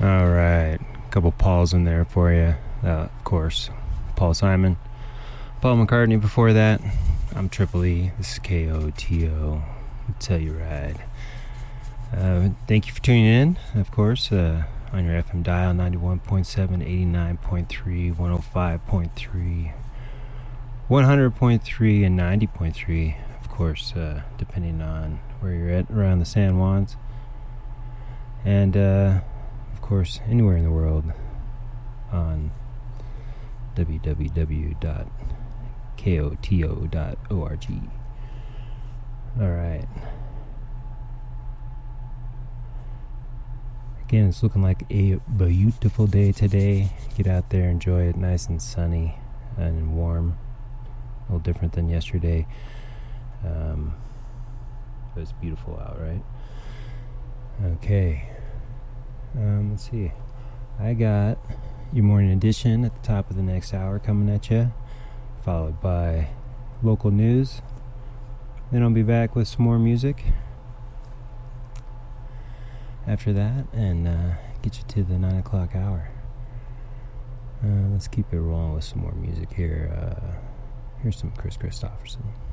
All right, a couple Pauls in there for you. Of course, Paul Simon, Paul McCartney before that. I'm Triple E. This is KOTO. Telluride. Thank you for tuning in, of course, on your FM dial, 91.7, 89.3, 105.3, 100.3, and 90.3, of course, depending on where you're at around the San Juans. And, of course, anywhere in the world on www.koto.org. All right. Again, it's looking like a beautiful day today. Get out there, enjoy it. Nice and sunny and warm. A little different than yesterday. But it's beautiful out, right? Okay. Let's see. I got your morning edition at the top of the next hour coming at you, followed by local news. Then I'll be back with some more music after that, and get you to the 9 o'clock hour. Let's keep it rolling with some more music here. Here's some Chris Christopherson.